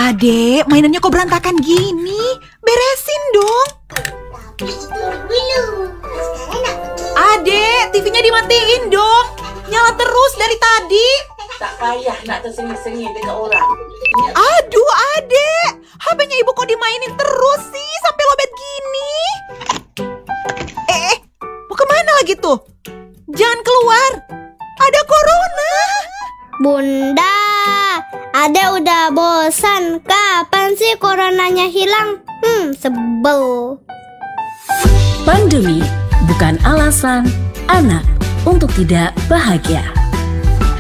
Adek, mainannya kok berantakan gini? Beresin dong. Tapi itu belum. Sekarang nak pergi. Adek, TV-nya dimatiin dong. Nyala terus dari tadi. Tak payah nak tersengih-sengih dengan orang. Aduh, adek. HP-nya ibu kok dimainin terus sih sampai lobet gini? Mau kemana lagi tuh? Jangan keluar. Ada corona. Bunda, Ade udah bosan. Kapan sih coronanya hilang? Sebel. Pandemi bukan alasan anak untuk tidak bahagia.